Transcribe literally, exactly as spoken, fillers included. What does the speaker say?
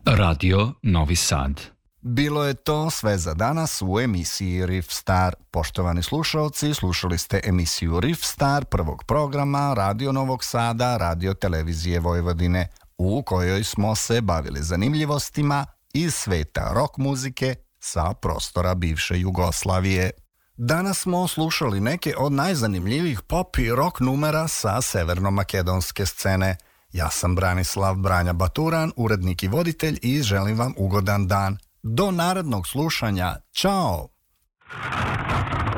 Radio Novi Sad. Bilo je to sve za danas u emisiji Riff Star. Poštovani slušalci, slušali ste emisiju Riff Star prvog programa Radio Novog Sada, Radio Televizije Vojvodine, u kojoj smo se bavili zanimljivostima iz sveta rock muzike sa prostora bivše Jugoslavije. Danas smo slušali neke od najzanimljivijih pop i rock numera sa severno-makedonske scene. Ja sam Branislav Branja Baturan, urednik i voditelj, i želim vam ugodan dan. Do narednog slušanja. Ćao!